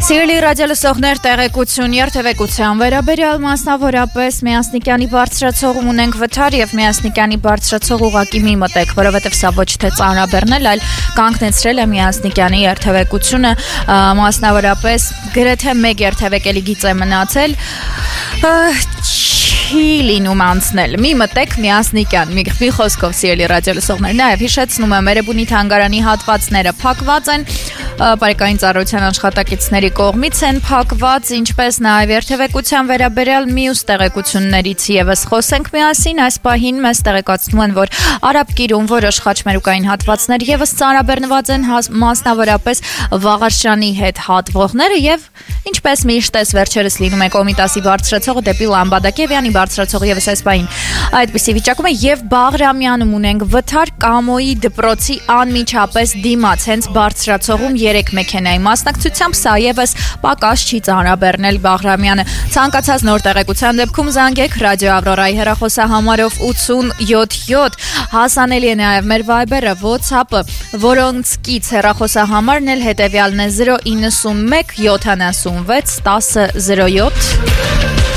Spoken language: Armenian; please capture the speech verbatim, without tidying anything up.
Սիրելի ռադիոլսողներ, տեղեկություն երթևեկության վերաբերյալ մասնավորապես Միասնիկյանի բարձրացողում ունենք վթար եւ Միասնիկյանի բարձրացող ուղակի մի մտեք, որովհետեւ սա ոչ թե ծանրաբեռնել, այլ կանգնեցրել է Միասնիկյանի երթևեկությունը, մասնավորապես գրեթե մեկ երթևեկելի գիծ է մնացել, չի լինում անցնել, մի մտեք Միասնիկյան, մի, մի խոսքով սիրելի ռադիոլսողներ, նաեւ հիշեցնում եմ, Էրեբունի թանգարանի հատվածները փակված են, Պարեկային ծառայության աշխատակիցների կողմից են փակված, ինչպես նաև երթևեկության վերաբերյալ մյուս տեղեկություններից եւս խոսենք միասին, այս պահին մեզ տեղեկացնում են, որ Արաբկիրում որոշ խաչմերուկային հատվածներ եւս ծանրաբեռնված են, մասնավորապես Վաղարշանի հետ հատվողները եւ ինչպես միշտ էս վերջերս լինում է Կոմիտասի բարձրացողը դեպի Լամբադակևյանի բարձրացողը եւս այս պահին այդպիսի վիճակում է եւ Բաղրամյանում ունենք վթար Կամոյի դպրոցի անմիջապես դիմաց, հենց բարձրացողում երեք մեքենայի մասնակցությամբ սա եւս պակաս չի ծանրաբեռնել Բաղրամյանը։ Ցանկացած նոր տեղեկության դեպքում զանգեք Ռադիո Ավրորայի հեռախոսահամարով ութ յոթ յոթ, հասանելի է նաեւ մեր Viber-ը, WhatsApp-ը, որոնցքից հեռախոսահամարն էլ հետեւյալն է զրո իննսուն մեկ յոթանասունվեց տասը զրո յոթ